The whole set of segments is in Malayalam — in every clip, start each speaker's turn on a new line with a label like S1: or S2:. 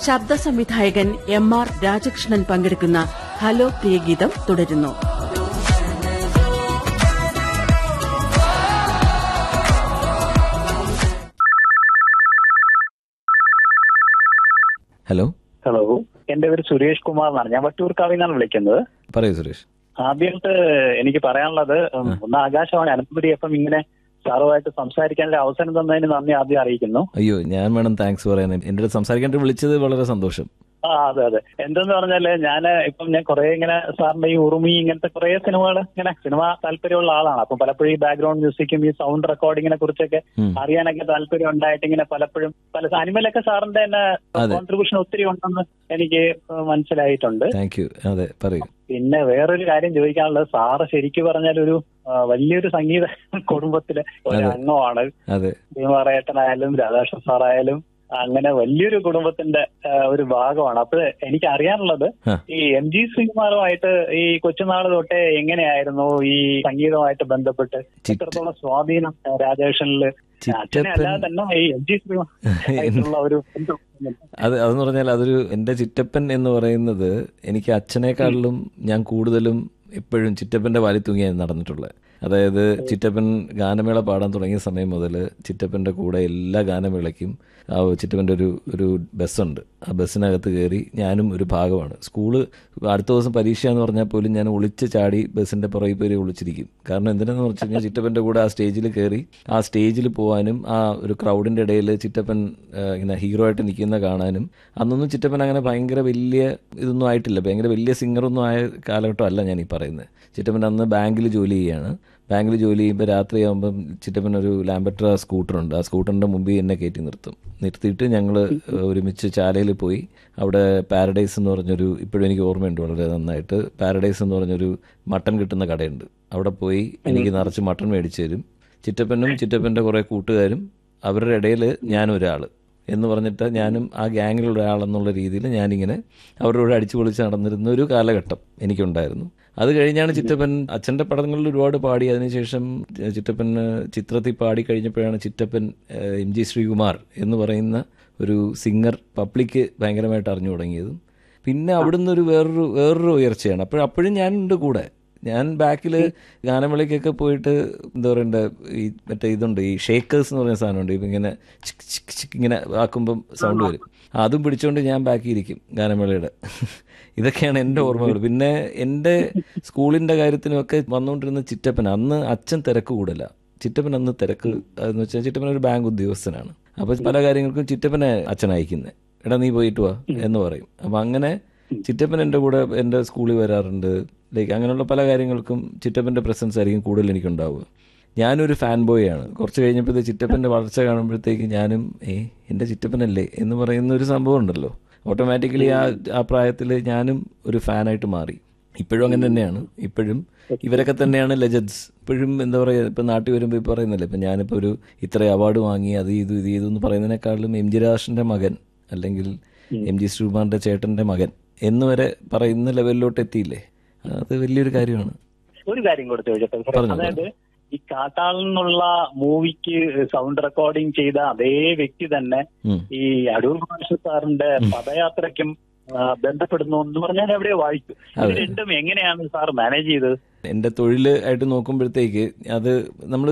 S1: ശബ്ദ സംവിധായകൻ MR രാജകൃഷ്ണൻ പങ്കെടുക്കുന്ന ഹലോ പ്രിയഗീതം തുടരുന്നു.
S2: ഹലോ.
S3: ഹലോ, എന്റെ പേര് സുരേഷ് കുമാർ എന്നാണ്. ഞാൻ വട്ടിയൂർക്കാവിൽ നിന്നാണ് വിളിക്കുന്നത്.
S2: പറയൂ സുരേഷ്.
S3: ആദ്യമായിട്ട് എനിക്ക് പറയാനുള്ളത്, ഒന്ന് ആകാശവാണി അനന്തപുരി FM ഇങ്ങനെ സാറുമായിട്ട് സംസാരിക്കാനുള്ള അവസരം തന്നതിന് നന്ദി ആദ്യം അറിയിക്കുന്നു.
S2: അയ്യോ, ഞാൻ വേണം താങ്ക്സ് പറയാൻ. എന്റെ അടുത്ത് സംസാരിക്കാൻ വിളിച്ചത് വളരെ സന്തോഷം.
S3: അതെ. എന്തെന്ന് പറഞ്ഞാല് ഞാൻ കുറെ ഇങ്ങനെ സാറിന്റെ ഈ ഉറുമി ഇങ്ങനത്തെ കുറെ സിനിമകൾ സിനിമ താല്പര്യമുള്ള ആളാണ്. അപ്പൊ പലപ്പോഴും ഈ ബാക്ക്ഗ്രൗണ്ട് മ്യൂസിക്കും ഈ സൗണ്ട് റെക്കോർഡിങ്ങിനെ കുറിച്ചൊക്കെ അറിയാനൊക്കെ താല്പര്യം ഉണ്ടായിട്ട് ഇങ്ങനെ പലപ്പോഴും പല അനിമലൊക്കെ സാറിന്റെ തന്നെ കോൺട്രിബ്യൂഷൻ ഒത്തിരി ഉണ്ടെന്ന് എനിക്ക് മനസ്സിലായിട്ടുണ്ട്.
S2: അതെ, പറയൂ.
S3: പിന്നെ വേറൊരു കാര്യം ചോദിക്കാനുള്ളത്, സാറ് ശരിക്കും പറഞ്ഞാൽ ഒരു വലിയൊരു സംഗീത കുടുംബത്തിലെ ഒരു അംഗമാണ്. ഭീമറേട്ടനായാലും രാധാകൃഷ്ണൻ സാറായാലും അങ്ങനെ വലിയൊരു കുടുംബത്തിന്റെ ഒരു ഭാഗമാണ്. അപ്പൊ എനിക്ക് അറിയാനുള്ളത്, ഈ MG ശ്രീകുമാറുമായിട്ട് ഈ കൊച്ചുനാള് തൊട്ടേ എങ്ങനെയായിരുന്നു ഈ സംഗീതവുമായിട്ട് ബന്ധപ്പെട്ട് എത്രത്തോളം സ്വാധീനം രാജേഷനില് അച്ഛനെ അല്ലാതെ തന്നെ ഈ MG ശ്രീകുമാറുള്ള ഒരു
S2: അതെന്ന് പറഞ്ഞാൽ അതൊരു എന്റെ ചിറ്റപ്പൻ എന്ന് പറയുന്നത്, എനിക്ക് അച്ഛനേക്കാളിലും ഞാൻ കൂടുതലും എപ്പോഴും ചിറ്റപ്പന്റെ വാലി തൂങ്ങിയാണ് നടന്നിട്ടുള്ളത്. അതായത് ചിറ്റപ്പൻ ഗാനമേള പാടാൻ തുടങ്ങിയ സമയം മുതൽ ചിറ്റപ്പന്റെ കൂടെ എല്ലാ ഗാനമേളയ്ക്കും ചിറ്റപ്പന്റെ ഒരു ബസ്സുണ്ട്. ആ ബസ്സിനകത്ത് കയറി ഞാനും ഒരു ഭാഗമാണ്. സ്കൂള് അടുത്ത ദിവസം പരീക്ഷ എന്ന് പറഞ്ഞാൽ പോലും ഞാൻ ഒളിച്ച് ചാടി ബസ്സിന്റെ പുറകെ പേര് ഒളിച്ചിരിക്കും. കാരണം എന്തിനാന്ന് വെച്ച് കഴിഞ്ഞാൽ ചിറ്റപ്പന്റെ കൂടെ ആ സ്റ്റേജിൽ കയറി ആ സ്റ്റേജിൽ പോകാനും ആ ഒരു ക്രൗഡിന്റെ ഇടയിൽ ചിറ്റപ്പൻ ഇങ്ങനെ ഹീറോ ആയിട്ട് നിൽക്കുന്ന കാണാനും. അന്നൊന്നും ചിറ്റപ്പൻ അങ്ങനെ ഭയങ്കര വലിയ ഇതൊന്നും ആയിട്ടില്ല, ഭയങ്കര വലിയ സിംഗറൊന്നും ആയ കാലഘട്ടം അല്ല ഞാൻ ഈ പറയുന്നത്. ചിറ്റപ്പൻ അന്ന് ബാങ്കിൽ ജോലി ചെയ്യാണ്. ബാങ്കിൽ ജോലി ചെയ്യുമ്പോൾ രാത്രിയാകുമ്പം ചിറ്റപ്പൻ ഒരു ലാംബട്ര സ്കൂട്ടറുണ്ട്. ആ സ്കൂട്ടറിന്റെ മുമ്പിൽ എന്നെ കയറ്റി നിർത്തിയിട്ട് ഞങ്ങൾ ഒരുമിച്ച് ചാലയിൽ പോയി. അവിടെ പാരഡൈസ് എന്ന് പറഞ്ഞൊരു, ഇപ്പോഴും എനിക്ക് ഓർമ്മയുണ്ട് വളരെ നന്നായിട്ട്, പാരഡൈസ് എന്ന് പറഞ്ഞൊരു മട്ടൻ കിട്ടുന്ന കടയുണ്ട്. അവിടെ പോയി എനിക്ക് നിറച്ച് മട്ടൺ മേടിച്ചു തരും ചിറ്റപ്പനും ചിറ്റപ്പൻ്റെ കുറേ കൂട്ടുകാരും. അവരുടെ ഇടയിൽ ഞാനൊരാൾ എന്ന് പറഞ്ഞിട്ട് ഞാനും ആ ഗ്യാങ്ങിലുള്ള ഒരാളെന്നുള്ള രീതിയിൽ ഞാനിങ്ങനെ അവരുടെ കൂടെ അടിച്ചു പൊളിച്ച് നടന്നിരുന്ന ഒരു കാലഘട്ടം എനിക്കുണ്ടായിരുന്നു. അത് കഴിഞ്ഞാണ് ചിറ്റപ്പൻ അച്ഛൻ്റെ പടങ്ങളിൽ ഒരുപാട് പാടി. അതിനുശേഷം ചിറ്റപ്പൻ ചിത്രത്തിൽ പാടി കഴിഞ്ഞപ്പോഴാണ് ചിറ്റപ്പൻ MG ശ്രീകുമാർ എന്ന് പറയുന്ന ഒരു സിംഗർ പബ്ലിക്ക് ഭയങ്കരമായിട്ട് അറിഞ്ഞു തുടങ്ങിയതും. പിന്നെ അവിടുന്ന് ഒരു വേറൊരു ഉയർച്ചയാണ്. അപ്പോഴും ഞാനുണ്ട് കൂടെ. ഞാൻ ബാക്കിൽ ഗാനമേളയ്ക്കൊക്കെ പോയിട്ട് എന്താ പറയണ്ട, ഈ മറ്റേ ഇതുണ്ട്, ഈ ഷേക്കേഴ്സ് എന്ന് പറയുന്ന സാധനമുണ്ട്. ഇപ്പം ഇങ്ങനെ ചിക്ക് ചിക്ക് ചിക്ക് ഇങ്ങനെ ആക്കുമ്പം സൗണ്ട് വരും. അതും പിടിച്ചുകൊണ്ട് ഞാൻ ബാക്കി ഇരിക്കും ഗാനമേളയുടെ. ഇതൊക്കെയാണ് എൻ്റെ ഓർമ്മകൾ. പിന്നെ എൻ്റെ സ്കൂളിൻ്റെ കാര്യത്തിനുമൊക്കെ വന്നുകൊണ്ടിരുന്ന ചിറ്റപ്പൻ, അന്ന് അച്ഛൻ തിരക്ക് കൂടല. ചിറ്റപ്പൻ അന്ന് തിരക്ക് എന്ന് വെച്ചാൽ ചിറ്റപ്പൻ ഒരു ബാങ്ക് ഉദ്യോഗസ്ഥനാണ്. അപ്പോൾ പല കാര്യങ്ങൾക്കും ചിറ്റപ്പനെ അച്ഛൻ അയക്കുന്നത്, എടാ നീ പോയിട്ട് വാ എന്ന് പറയും. അപ്പം അങ്ങനെ ചിറ്റപ്പൻ എൻ്റെ കൂടെ എൻ്റെ സ്കൂളിൽ വരാറുണ്ട്. അങ്ങനെയുള്ള പല കാര്യങ്ങൾക്കും ചിറ്റപ്പൻ്റെ പ്രസൻസ് ആയിരിക്കും കൂടുതൽ എനിക്കുണ്ടാവുക. ഞാനൊരു ഫാൻ ബോയ് ആണ്. കുറച്ച് കഴിഞ്ഞപ്പോഴത്തെ ചിറ്റപ്പൻ്റെ വളർച്ച കാണുമ്പോഴത്തേക്ക് ഞാനും എൻ്റെ ചിറ്റപ്പനല്ലേ എന്ന് പറയുന്ന ഒരു സംഭവം ഉണ്ടല്ലോ, ഓട്ടോമാറ്റിക്കലി ആ പ്രായത്തിൽ ഞാനും ഒരു ഫാനായിട്ട് മാറി. ഇപ്പോഴും അങ്ങനെ തന്നെയാണ്. ഇപ്പോഴും ഇവരൊക്കെ തന്നെയാണ് ലെജൻസ്. ഇപ്പോഴും എന്താ പറയുക, ഇപ്പം നാട്ടിൽ വരുമ്പോൾ ഇപ്പോൾ പറയുന്നില്ല, ഇപ്പം ഞാനിപ്പോൾ ഒരു ഇത്ര അവാർഡ് വാങ്ങി അത് ഇത് എന്ന് പറയുന്നതിനേക്കാളും MG രാജേഷിൻ്റെ മകൻ അല്ലെങ്കിൽ MG ശ്രീകുമാറിൻ്റെ ചേട്ടൻ്റെ മകൻ എന്ന് വരെ പറയുന്ന ലെവലിലോട്ട് എത്തിയില്ലേ. അത് വലിയൊരു കാര്യമാണ്.
S3: ഒരു കാര്യം കൂടെ ചോദിച്ചോട്ടെ, അതായത് ഈ കാട്ടാളൻ എന്നുള്ള മൂവിക്ക് സൗണ്ട് റെക്കോർഡിംഗ് ചെയ്ത അതേ വ്യക്തി തന്നെ ഈ അടൂർ പ്രകാശ് സാറിന്റെ പദയാത്രയ്ക്കും ബന്ധപ്പെടുന്നു എന്ന് പറഞ്ഞാൽ എവിടെയോ വായിച്ചു. ഇത് രണ്ടും എങ്ങനെയാണ് സാർ മാനേജ് ചെയ്തത്?
S2: എന്റെ തൊഴിൽ ആയിട്ട് നോക്കുമ്പോഴത്തേക്ക് അത് നമ്മൾ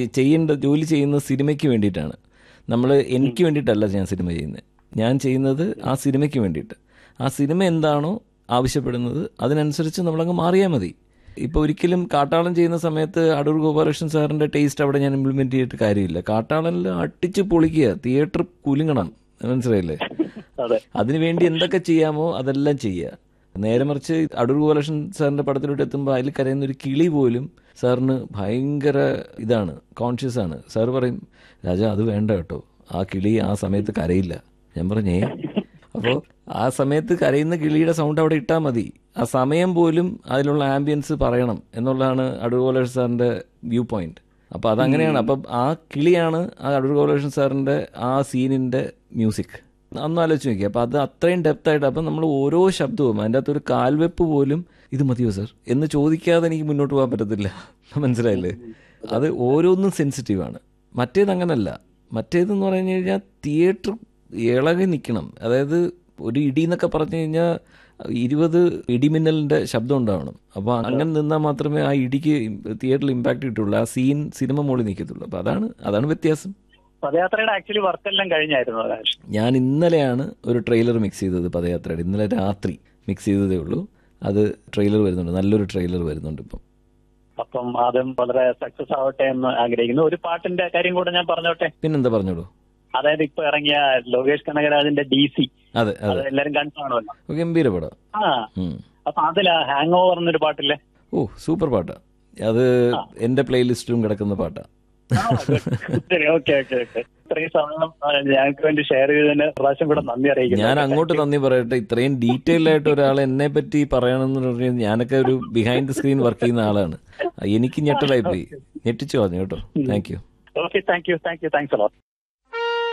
S2: ജോലി ചെയ്യുന്ന സിനിമയ്ക്ക് വേണ്ടിയിട്ടാണ്. നമ്മൾ എനിക്ക് വേണ്ടിയിട്ടല്ല ഞാൻ സിനിമ ചെയ്യുന്നത്. ഞാൻ ചെയ്യുന്നത് ആ സിനിമയ്ക്ക് വേണ്ടിയിട്ട്. ആ സിനിമ എന്താണോ ആവശ്യപ്പെടുന്നത് അതിനനുസരിച്ച് നമ്മളങ്ങ് മാറിയാൽ മതി. ഇപ്പോൾ ഒരിക്കലും കാട്ടാളൻ ചെയ്യുന്ന സമയത്ത് അടൂർ ഗോപാലകൃഷ്ണൻ സാറിൻ്റെ ടേസ്റ്റ് അവിടെ ഞാൻ ഇംപ്ലിമെൻറ്റ് ചെയ്തിട്ട് കാര്യമില്ല. കാട്ടാളനിൽ അടിച്ച് പൊളിക്കുക, തിയേറ്റർ കുലുങ്ങണം, മനസ്സിലായില്ലേ? അതിനുവേണ്ടി എന്തൊക്കെ ചെയ്യാമോ അതെല്ലാം ചെയ്യുക. നേരെ മറിച്ച് അടൂർ ഗോപാലകൃഷ്ണൻ സാറിൻ്റെ പടത്തിലോട്ട് എത്തുമ്പോൾ അതിൽ കരയുന്ന ഒരു കിളി പോലും സാറിന് ഭയങ്കര ഇതാണ്, കോൺഷ്യസ് ആണ്. സാർ പറയും, രാജാ അത് വേണ്ട കേട്ടോ, ആ കിളി ആ സമയത്ത് കരയില്ല. ഞാൻ പറഞ്ഞേ, അപ്പോൾ ആ സമയത്ത് കരയുന്ന കിളിയുടെ സൗണ്ട് അവിടെ ഇട്ടാൽ മതി. ആ സമയം പോലും അതിലുള്ള ആംബിയൻസ് പറയണം എന്നുള്ളതാണ് അടൂർ ഗോപാലകൃഷ്ണൻ സാറിൻ്റെ വ്യൂ പോയിന്റ്. അപ്പോൾ അതങ്ങനെയാണ്. അപ്പം ആ കിളിയാണ് ആ അടൂർ ഗോപാലകൃഷ്ണൻ സാറിൻ്റെ ആ സീനിൻ്റെ മ്യൂസിക്. അന്ന് ആലോചിച്ച് നോക്കി. അപ്പോൾ അത് അത്രയും ഡെപ്തായിട്ട്, അപ്പം നമ്മൾ ഓരോ ശബ്ദവും അതിൻ്റെ അകത്തൊരു കാൽവെപ്പ് പോലും ഇത് മതിയോ സർ എന്ന് ചോദിക്കാതെ എനിക്ക് മുന്നോട്ട് പോകാൻ പറ്റത്തില്ല. മനസ്സിലായില്ലേ? അത് ഓരോന്നും സെൻസിറ്റീവാണ്. മറ്റേത് അങ്ങനല്ല. മറ്റേതെന്ന് പറഞ്ഞു കഴിഞ്ഞാൽ തിയേറ്റർ ഇളകി നിൽക്കണം. അതായത് ഒരു ഇടി എന്നൊക്കെ പറഞ്ഞു കഴിഞ്ഞാൽ 20 ഇടിമിന്നലിന്റെ ശബ്ദം ഉണ്ടാവണം. അപ്പോൾ അങ്ങനെ നിന്നാൽ മാത്രമേ ആ ഇടിക്ക് തിയേറ്ററിൽ ഇമ്പാക്ട് കിട്ടുള്ളൂ, ആ സിനിമ മുകളിൽ നിൽക്കത്തുള്ളൂ. അപ്പോൾ അതാണ് വ്യത്യാസം.
S3: പദയാത്രയുടെ ആക്ച്വലി വർക്കെല്ലാം കഴിഞ്ഞായിരുന്നു.
S2: ഞാൻ ഇന്നലെയാണ് ഒരു ട്രെയിലർ മിക്സ് ചെയ്തത് പദയാത്രയുടെ. ഇന്നലെ രാത്രി മിക്സ് ചെയ്തതേ ഉള്ളൂ. അത് ട്രെയിലർ വരുന്നുണ്ട്, നല്ലൊരു ട്രെയിലർ വരുന്നുണ്ട് ഇപ്പം.
S3: അപ്പം അതും വളരെ സക്സസ് ആവട്ടെ എന്ന് ആഗ്രഹിക്കുന്നു. ഒരു പാട്ടിന്റെ കാര്യം കൂടെ ഞാൻ പറഞ്ഞോട്ടെ?
S2: പിന്നെന്താ, പറഞ്ഞോളൂ.
S3: അതായത് ഇപ്പൊ ഇറങ്ങിയ ലോകേഷ് കനകരാജിന്റെ DC,
S2: അതെ
S3: അത് എല്ലാരും കണ്ടാണല്ലോ.
S2: ഗംഭീര പടം.
S3: അപ്പൊ അതിലാ ഹാങ് ഓവർ എന്നൊരു പാട്ടില്ലേ?
S2: ഓ, സൂപ്പർ പാട്ടാ അത്. എന്റെ പ്ലേലിസ്റ്റിലും കിടക്കുന്ന പാട്ടാ.
S3: ശരി, ഓക്കെ. ഇത്രയും സമയം ഞങ്ങൾക്ക് വേണ്ടി ഷെയർ ചെയ്തതിന് പ്രാവശ്യം കൂടെ നന്ദി അറിയിക്കുന്നു.
S2: ഞാൻ അങ്ങോട്ട് നന്ദി പറയട്ടെ. ഇത്രയും ഡീറ്റെയിൽ ആയിട്ട് ഒരാൾ എന്നെ പറ്റി പറയണമെന്ന് പറഞ്ഞാൽ ഞാനൊക്കെ ഒരു ബിഹൈൻഡ് ദ സ്ക്രീൻ വർക്ക് ചെയ്യുന്ന ആളാണ്. എനിക്ക് ഞെട്ടലായി പോയി, ഞെട്ടിച്ചു പറഞ്ഞു കേട്ടോ. Thank you.
S3: Okay, thank you. Thanks a lot.